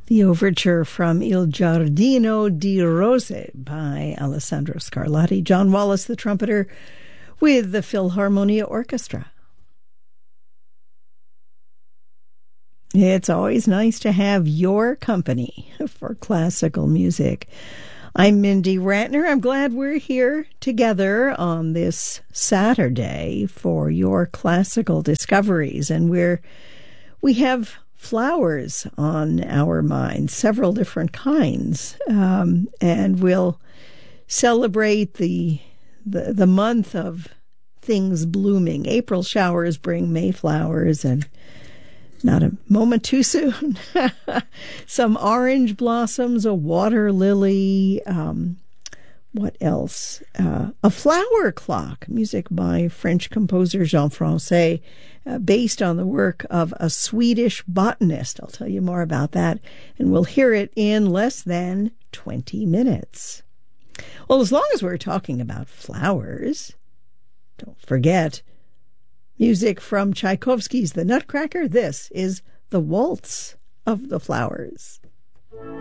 The overture from Il Giardino di Rose by Alessandro Scarlatti. John Wallace, the trumpeter, with the Philharmonia Orchestra. It's always nice to have your company for classical music. I'm Mindy Ratner. I'm glad we're here together on this Saturday for your classical discoveries. And we have flowers on our minds, several different kinds. And we'll celebrate the month of things blooming. April showers bring May flowers, and not a moment too soon. Some orange blossoms, a water lily. What else? A flower clock, music by French composer Jean Francais, based on the work of a Swedish botanist. I'll tell you more about that, and we'll hear it in less than 20 minutes. Well, as long as we're talking about flowers, don't forget music from Tchaikovsky's The Nutcracker. This is the Waltz of the Flowers.